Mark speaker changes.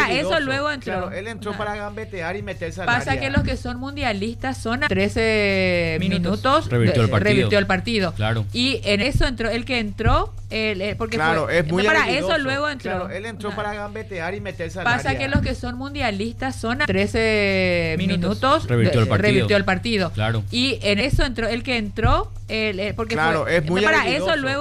Speaker 1: para eso luego entró.
Speaker 2: Claro, él entró para gambetear y meterse al
Speaker 1: Pasa
Speaker 2: área.
Speaker 1: que los que son mundialistas son a 13 minutos
Speaker 3: revirtió el
Speaker 1: partido.
Speaker 3: Claro.
Speaker 1: Y en eso entró, el que entró, porque
Speaker 2: claro,
Speaker 1: fue,
Speaker 2: es muy
Speaker 1: para
Speaker 2: habilidoso.
Speaker 1: eso luego entró.
Speaker 2: Claro, él entró para gambetear y meterse al
Speaker 1: Pasa
Speaker 2: área.
Speaker 1: que los que son mundialistas son a 13 minutos
Speaker 3: revirtió el
Speaker 1: partido.
Speaker 3: Claro.
Speaker 1: Y en eso entró, el que entró, porque
Speaker 2: claro,
Speaker 1: fue,
Speaker 2: es muy
Speaker 1: para
Speaker 2: habilidoso.
Speaker 1: eso luego